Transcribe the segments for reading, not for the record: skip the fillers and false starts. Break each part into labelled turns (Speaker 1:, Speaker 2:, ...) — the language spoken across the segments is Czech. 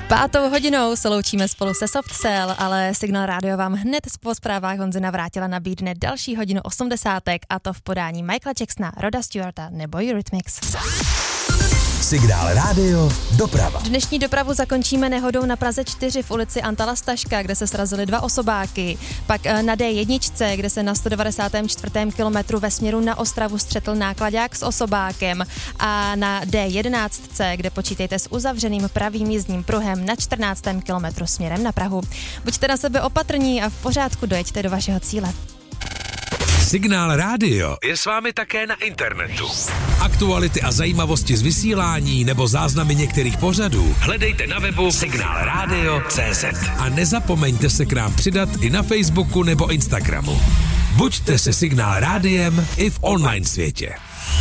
Speaker 1: 5. hodinou se loučíme spolu se Softcell, ale Signál Rádio vám hned po zprávách Honzy Navrátila nabídne další hodinu 80, a to v podání Michaela Jacksona, Roda Stewarta nebo Eurythmics.
Speaker 2: Signál Rádio doprava.
Speaker 1: Dnešní dopravu zakončíme nehodou na Praze 4 v ulici Antala Staška, kde se srazily 2 osobáky. Pak na D1, kde se na 194. kilometru ve směru na Ostravu střetl náklaďák s osobákem. A na D11, kde počítejte s uzavřeným pravým jízdním pruhem na 14. kilometru směrem na Prahu. Buďte na sebe opatrní a v pořádku dojeďte do vašeho cíle.
Speaker 2: Signál Rádio je s vámi také na internetu. Aktuality a zajímavosti z vysílání nebo záznamy některých pořadů hledejte na webu signálradio.cz a nezapomeňte se k nám přidat i na Facebooku nebo Instagramu. Buďte se Signál Rádiem i v online světě.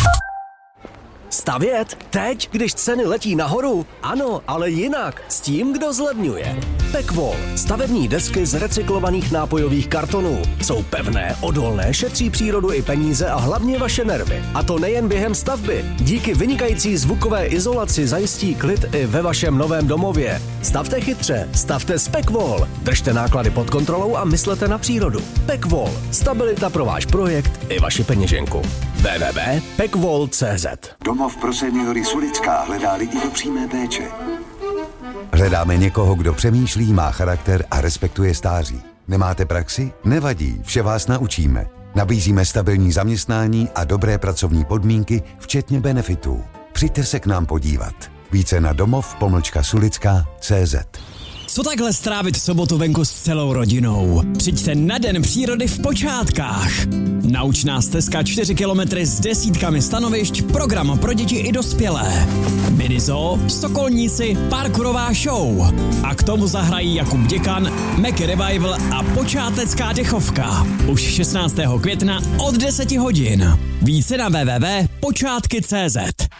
Speaker 3: Stavět? Teď, když ceny letí nahoru? Ano, ale jinak. S tím, kdo zlevňuje. Pekvol. Stavební desky z recyklovaných nápojových kartonů. Jsou pevné, odolné, šetří přírodu i peníze a hlavně vaše nervy. A to nejen během stavby. Díky vynikající zvukové izolaci zajistí klid i ve vašem novém domově. Stavte chytře, stavte s Pekvol. Držte náklady pod kontrolou a myslete na přírodu. Pekvol. Stabilita pro váš projekt i vaši peněženku. www.pekvol.cz.
Speaker 4: Domov pro seniory Sulická hledá lidi do přímé péče.
Speaker 5: Hledáme někoho, kdo přemýšlí, má charakter a respektuje stáří. Nemáte praxi? Nevadí, vše vás naučíme. Nabízíme stabilní zaměstnání a dobré pracovní podmínky, včetně benefitů. Přijďte se k nám podívat. Více na domov-sulická.cz.
Speaker 6: Co takhle strávit sobotu venku s celou rodinou? Přijďte na Den přírody v Počátkách. Naučná stezka 4 kilometry s desítkami stanovišť, program pro děti i dospělé. Minizoo, sokolníci, parkourová show. A k tomu zahrají Jakub Děkan, Mac Revival a počátecká dechovka. Už 16. května od 10 hodin. Více na www.počátky.cz.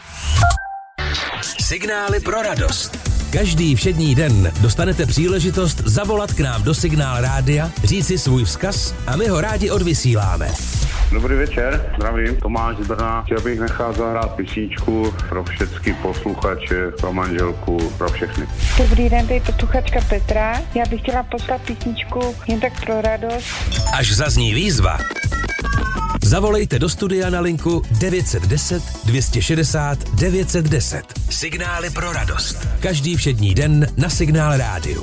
Speaker 2: Signály pro radost. Každý všední den dostanete příležitost zavolat k nám do Signál Rádia, říct si svůj vzkaz a my ho rádi odvysíláme.
Speaker 7: Dobrý večer, zdravím, Tomáš z Brna. Chtěl bych nechat zahrát písničku pro všechny posluchače, pro manželku, pro všechny.
Speaker 8: Dobrý den, tady posluchačka Petra. Já bych chtěla poslat písničku jen tak pro radost.
Speaker 2: Až zazní výzva, zavolejte do studia na linku 910 260 910. Signály pro radost. Každý všední den na Signál Rádiu.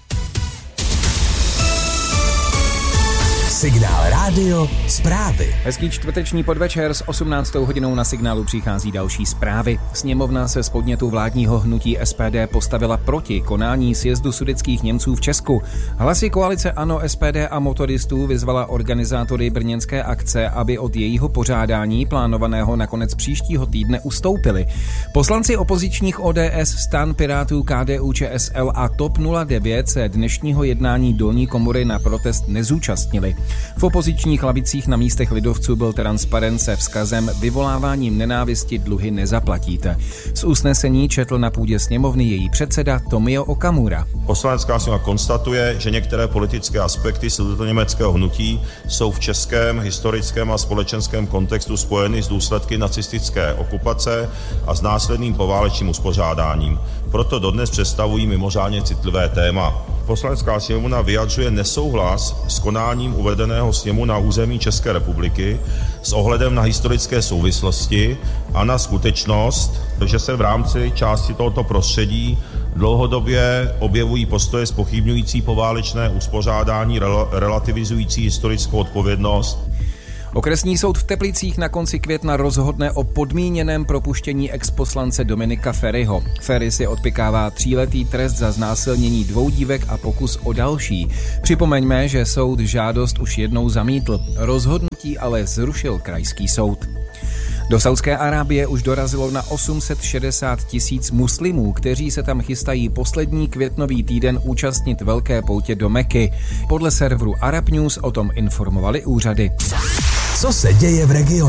Speaker 2: Signál Rádio zprávy.
Speaker 9: Hezký čtvrteční podvečer, s 18. hodinou na Signálu přichází další zprávy. Sněmovna se z podnětu vládního hnutí SPD postavila proti konání sjezdu sudetských Němců v Česku. Hlasy koalice ANO, SPD a motoristů vyzvala organizátory brněnské akce, aby od jejího pořádání plánovaného na konec příštího týdne ustoupili. Poslanci opozičních ODS, STAN, Pirátů, KDU, ČSL a TOP 09 se dnešního jednání dolní komory na protest nezúčastnili. V opozičních lavicích na místech lidovců byl transparent se vzkazem vyvoláváním nenávisti dluhy nezaplatíte. Z usnesení četl na půdě sněmovny její předseda Tomio Okamura.
Speaker 10: Poslanecká sněmovna konstatuje, že některé politické aspekty sudetoněmeckého hnutí jsou v českém historickém a společenském kontextu spojeny s důsledky nacistické okupace a s následným poválečným uspořádáním. Proto dodnes představují mimořádně citlivé téma. Poslanecká sněmovna vyjadřuje nesouhlas s konáním uvedeného sněmu na území České republiky s ohledem na historické souvislosti a na skutečnost, že se v rámci části tohoto prostředí dlouhodobě objevují postoje zpochybňující poválečné uspořádání, relativizující historickou odpovědnost.
Speaker 9: Okresní soud v Teplicích na konci května rozhodne o podmíněném propuštění exposlance Dominika Feriho. Feri si odpykává 3letý trest za znásilnění 2 dívek a pokus o další. Připomeňme, že soud žádost už jednou zamítl. Rozhodnutí ale zrušil krajský soud. Do Saúdské Arábie už dorazilo na 860 000 muslimů, kteří se tam chystají poslední květnový týden účastnit velké poutě do Meky. Podle serveru Arab News o tom informovali úřady.
Speaker 2: Co se děje v regionu?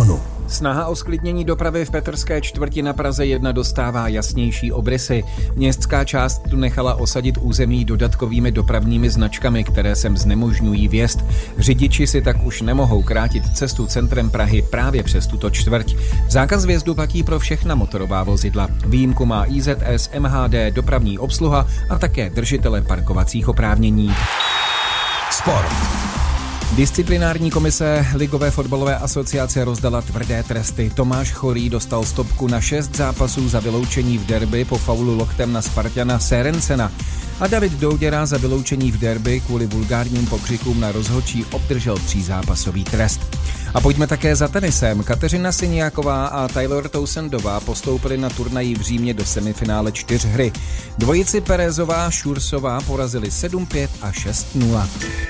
Speaker 9: Snaha o sklidnění dopravy v Petrské čtvrti na Praze 1 dostává jasnější obrysy. Městská část tu nechala osadit území dodatkovými dopravními značkami, které sem znemožňují vjezd. Řidiči si tak už nemohou krátit cestu centrem Prahy právě přes tuto čtvrť. Zákaz vjezdu platí pro všechna motorová vozidla. Výjimku má IZS, MHD, dopravní obsluha a také držitele parkovacích oprávnění.
Speaker 2: Sport.
Speaker 9: Disciplinární komise Ligové fotbalové asociace rozdala tvrdé tresty. Tomáš Chorý dostal stopku na 6 zápasů za vyloučení v derby po faulu loktem na Spartana Serencena. A David Douděra za vyloučení v derby kvůli vulgárním pokřikům na rozhodčí obdržel 3zápasový trest. A pojďme také za tenisem. Kateřina Siniáková a Taylor Tousendová postoupili na turnaji v Římě do semifinále 4hry. Dvojici Perezová Šursová porazili 7-5 a 6-0.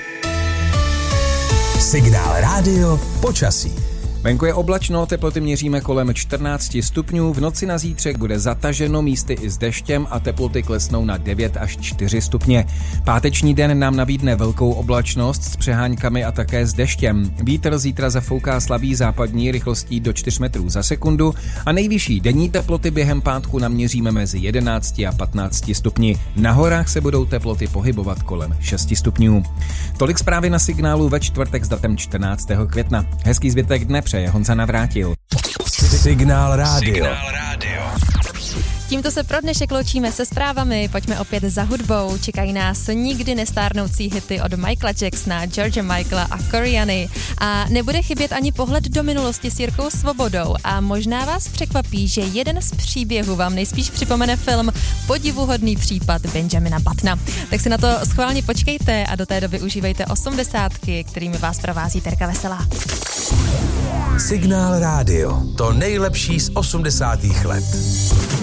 Speaker 2: Signál rádio počasí.
Speaker 9: Venku je oblačno, teploty měříme kolem 14 stupňů, v noci na zítřek bude zataženo, místy i s deštěm a teploty klesnou na 9 až 4 stupně. Páteční den nám nabídne velkou oblačnost s přeháňkami a také s deštěm. Vítr zítra zafouká slabý západní rychlostí do 4 metrů za sekundu a nejvyšší denní teploty během pátku naměříme mezi 11 a 15 stupni. Na horách se budou teploty pohybovat kolem 6 stupňů. Tolik zprávy na Signálu ve čtvrtek s datem 14. května. Hezký zbytek dne přeje Honza Navrátil.
Speaker 2: Signál rádio.
Speaker 1: Tímto se pro dnešek loučíme se zprávami, pojďme opět za hudbou. Čekají nás nikdy nestárnoucí hity od Michaela Jacksona, George Michaela a Coriany. A nebude chybět ani pohled do minulosti s Jirkou Svobodou. A možná vás překvapí, že jeden z příběhů vám nejspíš připomene film Podivuhodný případ Benjamina Buttona. Tak si na to schválně počkejte a do té doby užívejte 80, kterými vás provází Terka Veselá.
Speaker 2: Signál rádio. To nejlepší z 80. let.